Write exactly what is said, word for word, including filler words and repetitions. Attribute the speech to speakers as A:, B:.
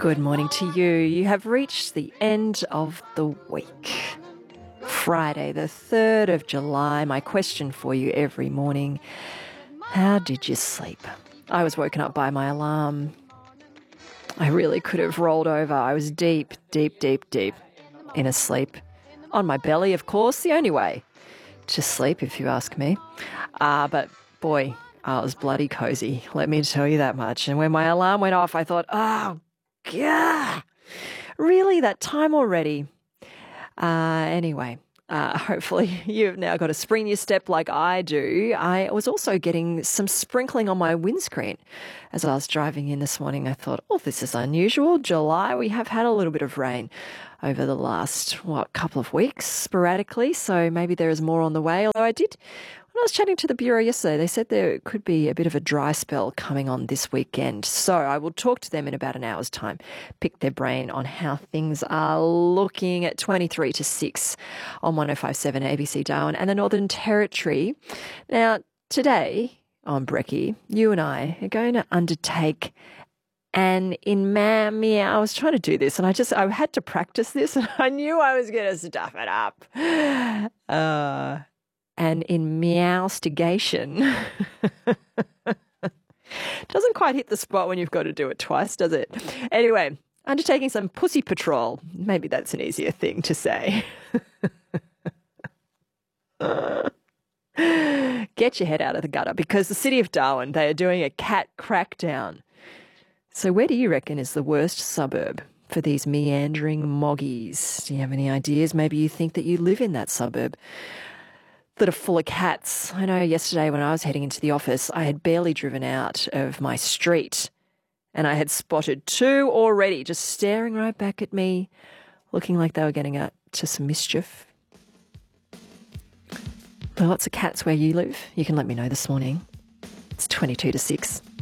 A: Good morning to you. You have reached the end of the week. Friday, the third of July. My question for you every morning: how did you sleep? I was woken up by my alarm. I really could have rolled over. I was deep, deep, deep, deep in a sleep. On my belly, of course, the only way to sleep, if you ask me. Uh, but boy, I was bloody cozy, let me tell you that much. And when my alarm went off, I thought, oh, God, really, that time already? Uh, anyway, uh, hopefully you've now got a spring in your step like I do. I was also getting some sprinkling on my windscreen as I was driving in this morning. I thought, oh, this is unusual. July, we have had a little bit of rain over the last, what, couple of weeks sporadically. So maybe there is more on the way. Although I did, when I was chatting to the Bureau yesterday, they said there could be a bit of a dry spell coming on this weekend. So I will talk to them in about an hour's time, pick their brain on how things are looking at twenty-three to six on one oh five point seven A B C Darwin and the Northern Territory. Now, today on Brekkie, you and I are going to undertake And in ma meow, I was trying to do this and I just, I had to practice this and I knew I was going to stuff it up. Uh, and in meowstigation, doesn't quite hit the spot when you've got to do it twice, does it? Anyway, undertaking some pussy patrol. Maybe that's an easier thing to say. Get your head out of the gutter, because the city of Darwin, they are doing a cat crackdown. So where do you reckon is the worst suburb for these meandering moggies? Do you have any ideas? Maybe you think that you live in that suburb that are full of cats. I know yesterday when I was heading into the office, I had barely driven out of my street and I had spotted two already just staring right back at me, looking like they were getting up to some mischief. There are lots of cats where you live. You can let me know this morning. It's twenty-two to six.